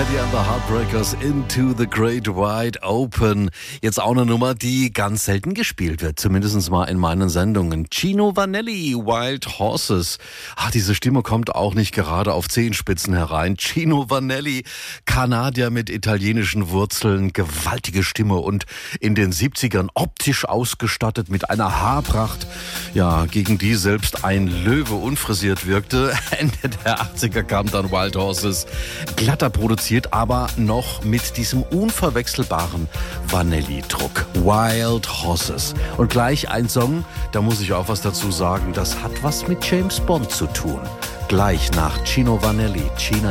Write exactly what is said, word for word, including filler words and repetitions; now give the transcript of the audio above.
Teddy and the Heartbreakers, Into the Great Wide Open. Jetzt auch eine Nummer, die ganz selten gespielt wird, zumindest mal in meinen Sendungen. Gino Vannelli, Wild Horses. Ach, diese Stimme kommt auch nicht gerade auf Zehenspitzen herein. Gino Vannelli, Kanadier mit italienischen Wurzeln, gewaltige Stimme und in den siebzigern optisch ausgestattet mit einer Haarpracht, ja, gegen die selbst ein Löwe unfrisiert wirkte. Ende der achtziger kam dann Wild Horses, glatter produziert, aber noch mit diesem unverwechselbaren Vannelli-Druck. Wild Horses. Und gleich ein Song, da muss ich auch was dazu sagen, das hat was mit James Bond zu tun. Gleich nach Gino Vannelli, Gina